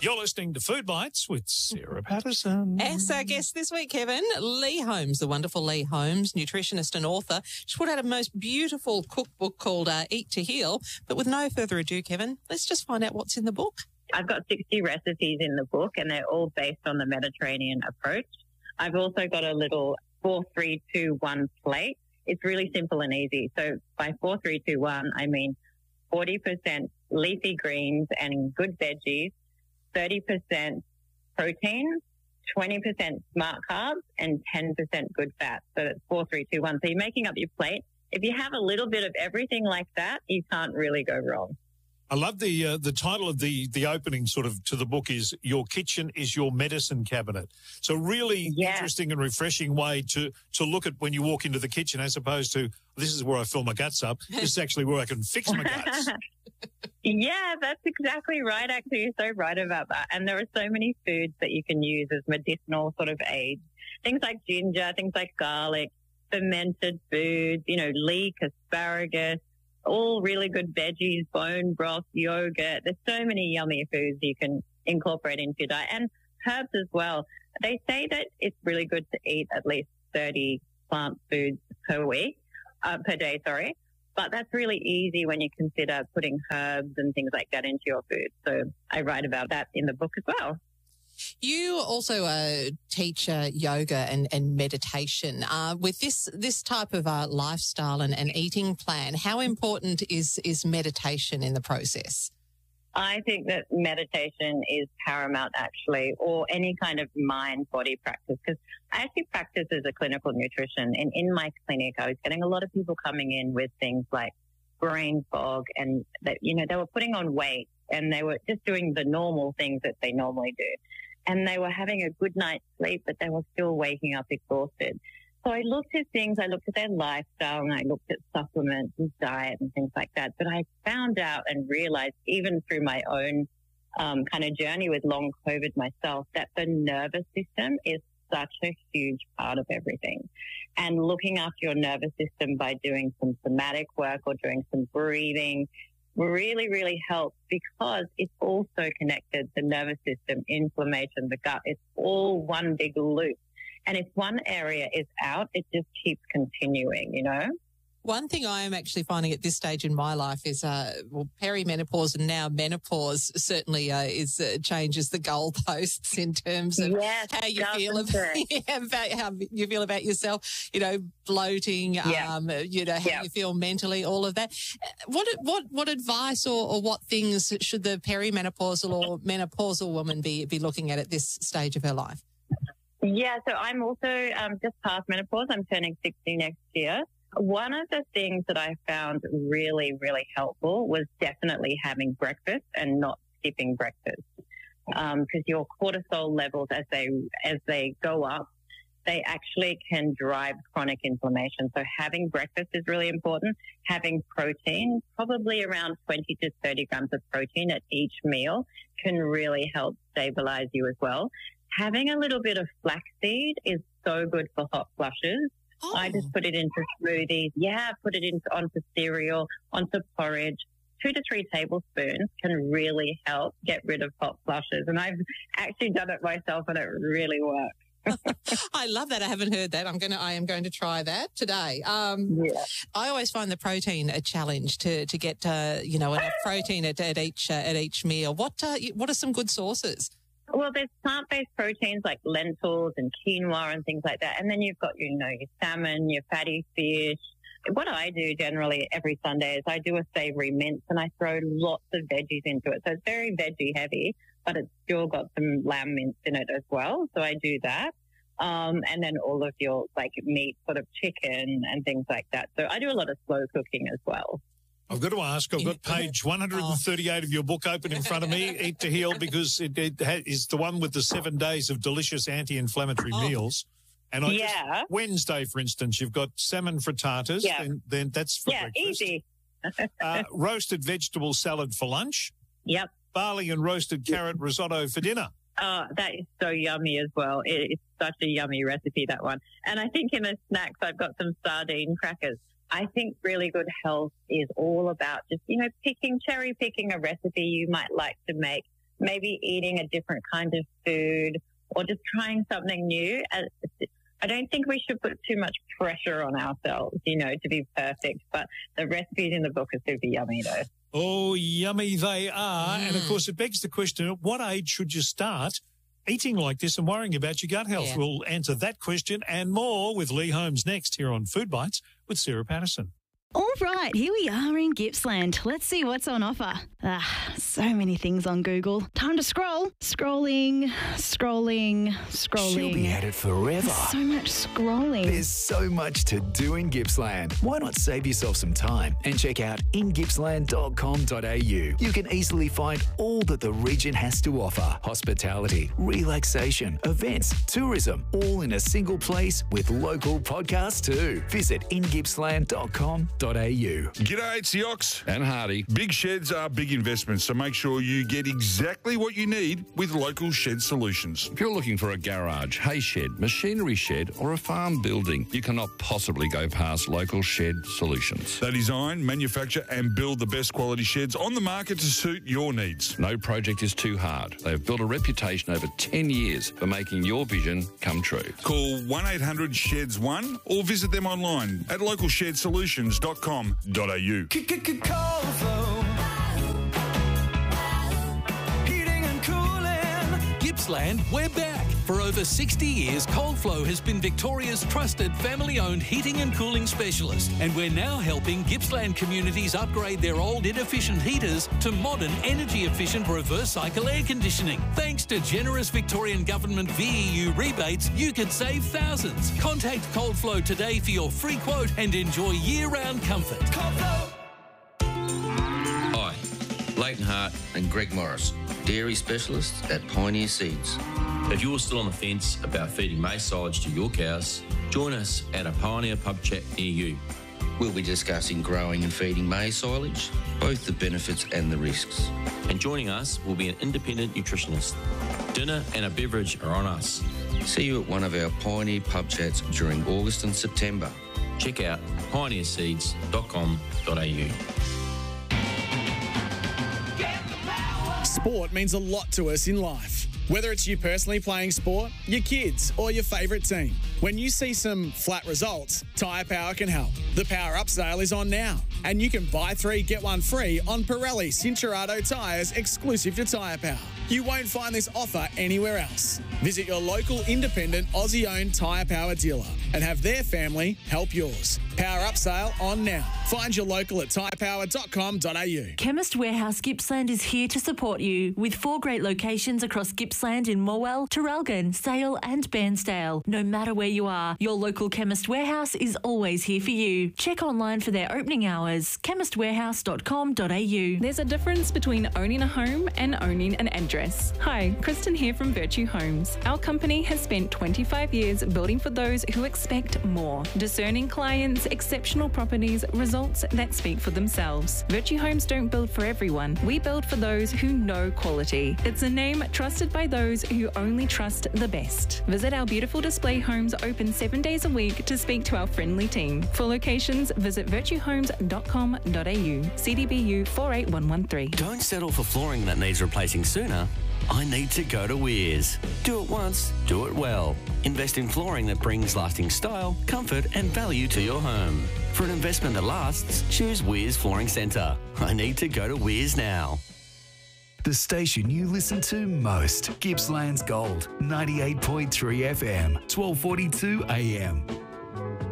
You're listening to Food Bites with Sarah Patterson. As our guest this week, Kevin, Lee Holmes, the wonderful Lee Holmes, nutritionist and author. She's put out a most beautiful cookbook called Eat to Heal. But with no further ado, Kevin, let's just find out what's in the book. I've got 60 recipes in the book, and they're all based on the Mediterranean approach. I've also got a little 4-3-2-1 plate. It's really simple and easy. So by 4-3-2-1, I mean 40% leafy greens and good veggies, 30% protein, 20% smart carbs, and 10% good fat. So that's 4-3-2-1. So you're making up your plate. If you have a little bit of everything like that, you can't really go wrong. I love the title of the opening sort of to the book is Your Kitchen is Your Medicine Cabinet. So really interesting and refreshing way to look at when you walk into the kitchen as opposed to this is where I fill my guts up. This is actually where I can fix my guts. Yeah, that's exactly right. Actually, you're so right about that. And there are so many foods that you can use as medicinal sort of aids. Things like ginger, things like garlic, fermented foods, leek, asparagus, all really good veggies, bone broth, yogurt. There's so many yummy foods you can incorporate into your diet, and herbs as well. They say that it's really good to eat at least 30 plant foods per day, but that's really easy when you consider putting herbs and things like that into your food. So I write about that in the book as well. You also teach yoga and meditation. With this type of lifestyle and eating plan, how important is meditation in the process? I think that meditation is paramount, actually, or any kind of mind-body practice, because I actually practice as a clinical nutrition. And in my clinic, I was getting a lot of people coming in with things like brain fog, and that, they were putting on weight and they were just doing the normal things that they normally do. And they were having a good night's sleep, but they were still waking up exhausted. So I looked at things, I looked at their lifestyle, and I looked at supplements and diet and things like that. But I found out and realized, even through my own kind of journey with long COVID myself, that the nervous system is such a huge part of everything. And looking after your nervous system by doing some somatic work or doing some breathing really, really helps, because it's also connected to nervous system, inflammation, the gut. It's all one big loop. And if one area is out, it just keeps continuing, One thing I am actually finding at this stage in my life is, perimenopause and now menopause certainly changes the goalposts in terms of how you feel about how you feel about yourself. Bloating. How you feel mentally. All of that. What advice or what things should the perimenopausal or menopausal woman be looking at this stage of her life? Yeah, so I'm also just past menopause. I'm turning 60 next year. One of the things that I found really, really helpful was definitely having breakfast and not skipping breakfast, because your cortisol levels, as they go up, they actually can drive chronic inflammation. So having breakfast is really important. Having protein, probably around 20 to 30 grams of protein at each meal, can really help stabilize you as well. Having a little bit of flaxseed is so good for hot flushes. Oh. I just put it into smoothies. Yeah, put it onto cereal, onto porridge. 2 to 3 tablespoons can really help get rid of hot flushes. And I've actually done it myself, and it really works. I love that. I haven't heard that. I am going to try that today. I always find the protein a challenge to get enough protein at each meal. What are some good sources? Well, there's plant-based proteins like lentils and quinoa and things like that. And then you've got, your salmon, your fatty fish. What I do generally every Sunday is I do a savory mince, and I throw lots of veggies into it. So it's very veggie heavy, but it's still got some lamb mince in it as well. So I do that. And then all of your meat, sort of chicken and things like that. So I do a lot of slow cooking as well. I've got to ask, I've got page 138 of your book open in front of me, Eat to Heal, because it is the one with the 7 days of delicious anti-inflammatory meals. And Wednesday, for instance, you've got salmon frittatas, then that's for breakfast. Easy. Roasted vegetable salad for lunch. Yep. Barley and roasted carrot risotto for dinner. Oh, that is so yummy as well. It's such a yummy recipe, that one. And I think in the snacks, I've got some sardine crackers. I think really good health is all about just, cherry picking a recipe you might like to make maybe eating a different kind of food or just trying something new. I don't think we should put too much pressure on ourselves, to be perfect. But the recipes in the book are super yummy, though. Oh, yummy they are. And, of course, it begs the question, at what age should you start eating like this and worrying about your gut health? Yeah. We'll answer that question and more with Lee Holmes next here on Food Bites with Sarah Patterson. All right, here we are in Gippsland. Let's see what's on offer. So many things on Google. Time to scroll. Scrolling. She'll be at it forever. There's so much scrolling. There's so much to do in Gippsland. Why not save yourself some time and check out ingippsland.com.au. You can easily find all that the region has to offer. Hospitality, relaxation, events, tourism, all in a single place with local podcasts too. Visit ingippsland.com.au. G'day, it's the Ox and Hardy. Big sheds are big investments, so make sure you get exactly what you need with Local Shed Solutions. If you're looking for a garage, hay shed, machinery shed or a farm building, you cannot possibly go past Local Shed Solutions. They design, manufacture and build the best quality sheds on the market to suit your needs. No project is too hard. They have built a reputation over 10 years for making your vision come true. Call 1-800-SHEDS-1 or visit them online at localshedsolutions.com.au. Gippsland, we're back. For over 60 years, Coldflow has been Victoria's trusted family-owned heating and cooling specialist, and we're now helping Gippsland communities upgrade their old inefficient heaters to modern energy-efficient reverse cycle air conditioning. Thanks to generous Victorian Government VEU rebates, you could save thousands. Contact Coldflow today for your free quote and enjoy year-round comfort. Coldflow! Hi, Leighton Hart and Greg Morris, dairy specialists at Pioneer Seeds. If you're still on the fence about feeding maize silage to your cows, join us at a Pioneer pub chat near you. We'll be discussing growing and feeding maize silage, both the benefits and the risks. And joining us will be an independent nutritionist. Dinner and a beverage are on us. See you at one of our Pioneer pub chats during August and September. Check out pioneerseeds.com.au. Sport means a lot to us in life. Whether it's you personally playing sport, your kids, or your favourite team. When you see some flat results, Tyre Power can help. The Power Up sale is on now, and you can buy 3, get 1 free on Pirelli Cincherato tyres exclusive to Tyre Power. You won't find this offer anywhere else. Visit your local independent Aussie-owned Tyre Power dealer and have their family help yours. Power Up sale on now. Find your local at tyrepower.com.au. Chemist Warehouse Gippsland is here to support you with 4 great locations across Gippsland in Morwell, Traralgon, Sale and Bairnsdale. No matter where you are, your local Chemist Warehouse is always here for you. Check online for their opening hours, chemistwarehouse.com.au. There's a difference between owning a home and owning an address. Hi, Kristen here from Virtue Homes. Our company has spent 25 years building for those who expect more. Discerning clients, exceptional properties, results that speak for themselves. Virtue Homes don't build for everyone. We build for those who know quality. It's a name trusted by those who only trust the best. Visit our beautiful display homes open 7 days a week to speak to our friendly team. For locations, visit virtuehomes.com.au. CDBU 48113. Don't settle for flooring that needs replacing sooner. I need to go to Weirs. Do it once, do it well. Invest in flooring that brings lasting style, comfort and value to your home. For an investment that lasts, choose Weirs Flooring Centre. I need to go to Weirs now. The station you listen to most. Gippsland's Gold, 98.3 FM, 1242 AM.